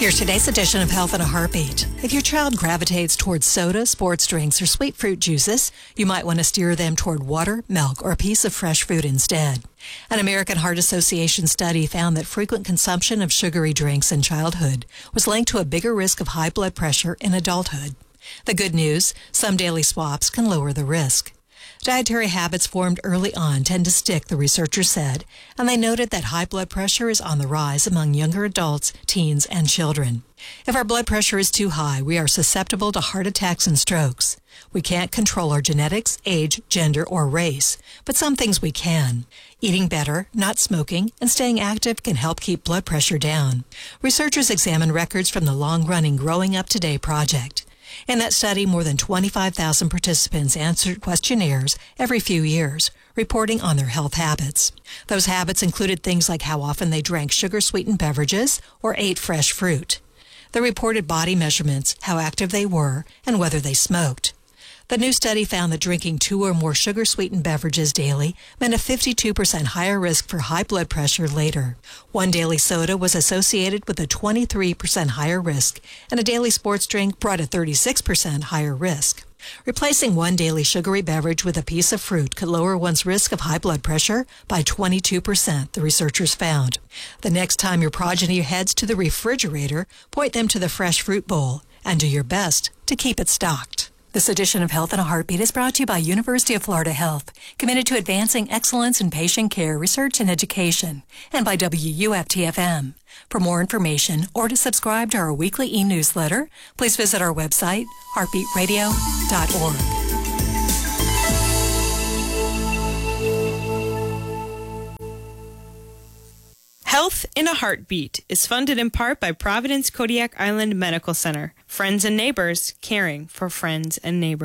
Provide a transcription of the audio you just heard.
Here's today's edition of Health in a Heartbeat. If your child gravitates towards soda, sports drinks, or sweet fruit juices, you might want to steer them toward water, milk, or a piece of fresh fruit instead. An American Heart Association study found that frequent consumption of sugary drinks in childhood was linked to a bigger risk of high blood pressure in adulthood. The good news, some daily swaps can lower the risk. Dietary habits formed early on tend to stick, the researchers said, and they noted that high blood pressure is on the rise among younger adults, teens, and children. If our blood pressure is too high, we are susceptible to heart attacks and strokes. We can't control our genetics, age, gender, or race, but some things we can. Eating better, not smoking, and staying active can help keep blood pressure down. Researchers examined records from the long-running Growing Up Today project. In that study, more than 25,000 participants answered questionnaires every few years, reporting on their health habits. Those habits included things like how often they drank sugar-sweetened beverages or ate fresh fruit. The reported body measurements, how active they were, and whether they smoked. The new study found that drinking 2 or more sugar-sweetened beverages daily meant a 52% higher risk for high blood pressure later. One daily soda was associated with a 23% higher risk, and a daily sports drink brought a 36% higher risk. Replacing one daily sugary beverage with a piece of fruit could lower one's risk of high blood pressure by 22%, the researchers found. The next time your progeny heads to the refrigerator, point them to the fresh fruit bowl and do your best to keep it stocked. This edition of Health in a Heartbeat is brought to you by University of Florida Health, committed to advancing excellence in patient care, research, and education, and by WUFT-FM. For more information or to subscribe to our weekly e-newsletter, please visit our website, heartbeatradio.org. Health in a Heartbeat is funded in part by Providence Kodiak Island Medical Center. Friends and neighbors caring for friends and neighbors.